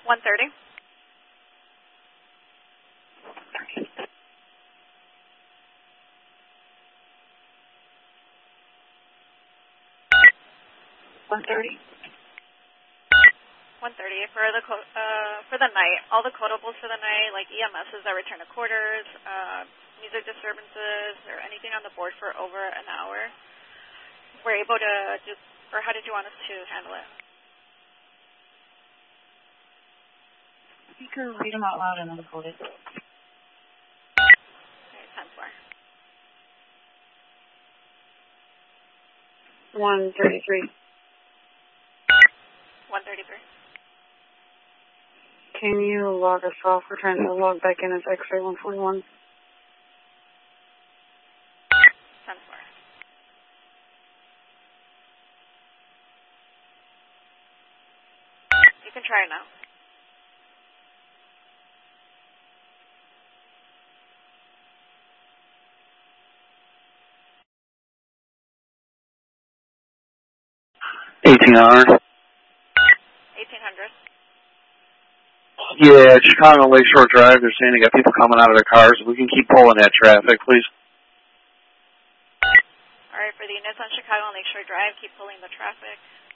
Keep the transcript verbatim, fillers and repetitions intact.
one thirty. one thirty. one thirty for the uh, for the night. All the quotables for the night, like E M Ss that return to quarters, uh, music disturbances, or anything on the board for over an hour, we're able to do. Or how did you want us to handle it? Speaker, read them out loud and then code it. Okay, ten four. one thirty-three. one thirty-three. Can you log us off? We're trying to log back in as X-ray one forty-one. ten four. You can try it now. eighteen hundred. eighteen hundred. Yeah, Chicago Lakeshore Drive. They're saying they got people coming out of their cars. We can keep pulling that traffic, please. All right, for the units on Chicago and Lakeshore Drive, keep pulling the traffic.